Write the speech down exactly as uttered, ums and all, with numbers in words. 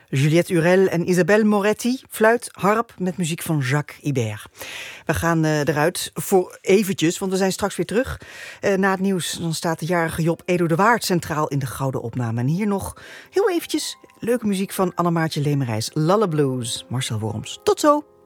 Juliette Urel en Isabelle Moretti, fluit, harp met muziek van Jacques Ibert. We gaan uh, eruit voor eventjes, want we zijn straks weer terug. Uh, na het nieuws dan staat de jarige Job Edo de Waard centraal in de gouden opname. En hier nog heel eventjes leuke muziek van Annemaartje Lemerijs, Lulla Blues, Marcel Worms. Tot zo!